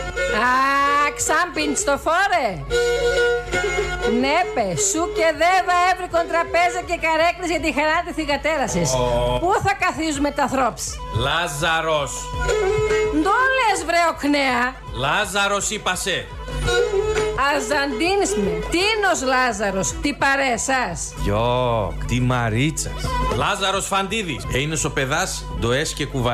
Ξάμπιν στο φόρε. Ναι, πε, σου και δέβα έβρικον τραπέζα και καρέκλες για τη χαρά τη θυγατέρασης. Πού θα καθίζουμε τα θρόψ? Λάζαρος. Ντο λες βρε οκνέα. Λάζαρος είπασε. Αζαντίνης με. Τίνος Λάζαρος, τι παρέσας. Γιώκ, τι Μαρίτσας. Λάζαρος Φαντίδης. Είναι ο παιδάς, ντοές και κουβα.